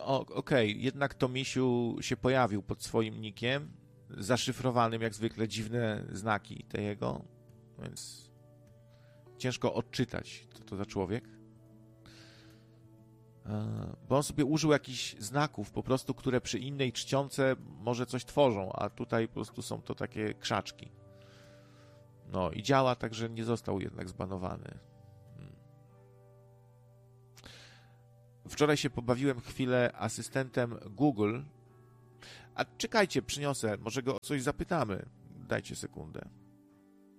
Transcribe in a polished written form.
Okej, jednak to misiu się pojawił pod swoim nickiem, zaszyfrowanym jak zwykle, dziwne znaki te jego, więc ciężko odczytać, co to za człowiek. Bo on sobie użył jakichś znaków po prostu, które przy innej czcionce może coś tworzą, a tutaj po prostu są to takie krzaczki. No i działa, także nie został jednak zbanowany. Wczoraj się pobawiłem chwilę asystentem Google. A czekajcie, przyniosę, może go o coś zapytamy. Dajcie sekundę.